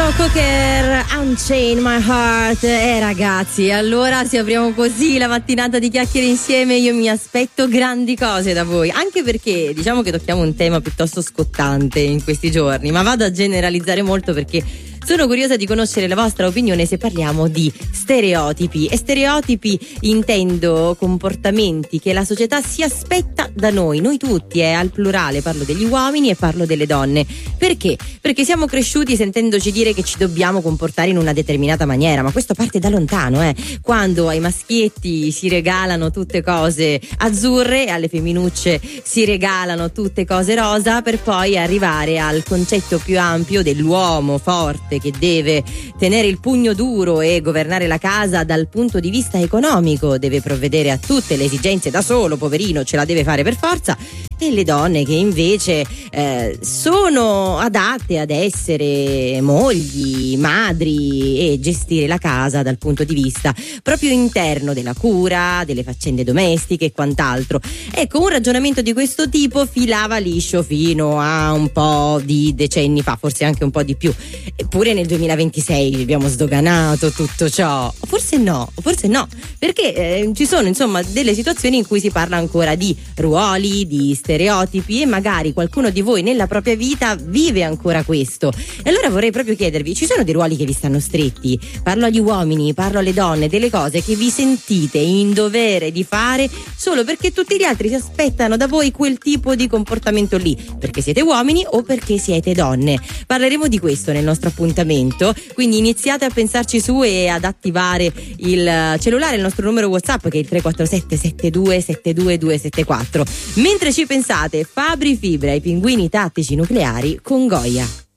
Cocker, Unchain My Heart. Ragazzi, allora se apriamo così la mattinata di chiacchiere insieme, io mi aspetto grandi cose da voi, anche perché diciamo che tocchiamo un tema piuttosto scottante in questi giorni, ma vado a generalizzare molto perché sono curiosa di conoscere la vostra opinione se parliamo di stereotipi. E stereotipi intendo comportamenti che la società si aspetta da noi tutti, al plurale, parlo degli uomini e parlo delle donne. Perché? Perché siamo cresciuti sentendoci dire che ci dobbiamo comportare in una determinata maniera, ma questo parte da lontano, quando ai maschietti si regalano tutte cose azzurre e alle femminucce si regalano tutte cose rosa, per poi arrivare al concetto più ampio dell'uomo forte che deve tenere il pugno duro e governare la casa dal punto di vista economico, deve provvedere a tutte le esigenze da solo, poverino, ce la deve fare per forza, e le donne che invece sono adatte ad essere mogli, madri e gestire la casa dal punto di vista proprio interno della cura, delle faccende domestiche e quant'altro. Ecco, un ragionamento di questo tipo filava liscio fino a un po' di decenni fa, forse anche un po' di più. Eppure nel 2026 abbiamo sdoganato tutto ciò. Forse no, perché ci sono insomma delle situazioni in cui si parla ancora di ruoli, di stereotipi, e magari qualcuno di voi nella propria vita vive ancora questo. E allora vorrei proprio chiedervi: ci sono dei ruoli che vi stanno stretti? Parlo agli uomini, parlo alle donne, delle cose che vi sentite in dovere di fare solo perché tutti gli altri si aspettano da voi quel tipo di comportamento lì, perché siete uomini o perché siete donne. Parleremo di questo nel nostro appuntamento, quindi iniziate a pensarci su e ad attivare il cellulare, il nostro numero WhatsApp, che è il 347 72 72 274. Mentre ci pensate, Fabri Fibra, i pinguini tattici nucleari con Goya.